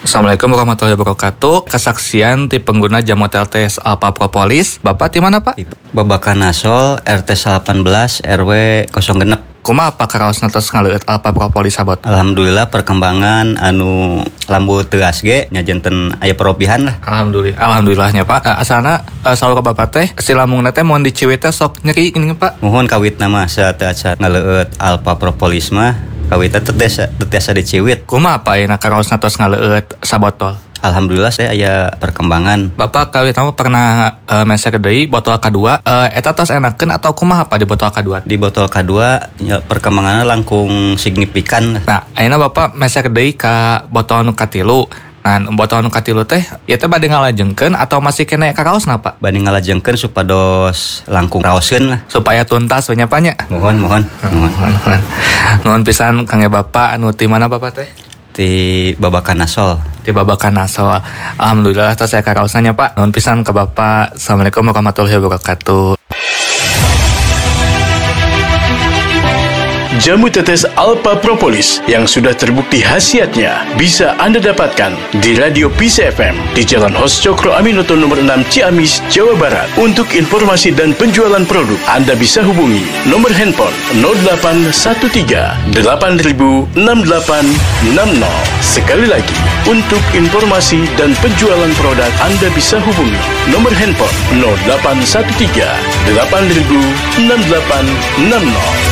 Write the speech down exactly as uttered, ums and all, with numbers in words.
Assalamualaikum warahmatullahi wabarakatuh. Kesaksian ti pengguna jamu T L T S Alpha Propolis. Bapak di mana, Pak? Babakan Nasol R T delapan belas R W nol genep. Kumaha apa karaos natos ngaleueut Alpha Propolis sabot? Alhamdulillah perkembangan anu lambu tegas ge nya janten aya perobihan lah. Alhamdulillah. Alhamdulillahnya, Pak. Uh, asalna uh, saur ka Bapak teh si lambungna teh mun diciwit teh sok nyeri gini, Pak. Mohon kawit nama saat-saat ngaleueut Alpha Propolis mah kawit teh tetesa tetesa diciwit. Kumaha apa ayeuna karaos natos ngaleueut sabotol? Alhamdulillah saya aya perkembangan. Bapak kawit nama pernah uh, mesek deui botol kedua, uh, eta tos enakeun atau kumaha apa di botol kedua? Di botol kedua ya, perkembangannya langkung signifikan. Nah, ayeuna Bapak mesek deui ka botol nu katilu. Nah, botol nu katilu teh ieu teh bade ngalajengkeun atau masih kena karaosna, Pak? Bade ngalajengkeun supados langkung raoskeun lah. Supaya tuntas we nya, Pak nya. Mohon mohon. Mohon. Nuhun pisan Kang Bapak anu ti mana Bapak teh? Di Babakan Nasol. Di Babakan Nasol. Alhamdulillah tos saya karaosna, Pak. Nuhun pisan ke Bapak. Assalamualaikum warahmatullahi wabarakatuh. Jamu tetes Alpha Propolis yang sudah terbukti khasiatnya bisa Anda dapatkan di Radio Peace F M di Jalan Hos Cokro Aminoto nomor enam Ciamis, Jawa Barat. Untuk informasi dan penjualan produk, Anda bisa hubungi nomor handphone nol delapan satu tiga delapan nol enam delapan enam nol. Sekali lagi, untuk informasi dan penjualan produk, Anda bisa hubungi nomor handphone nol delapan satu tiga delapan nol enam delapan enam nol.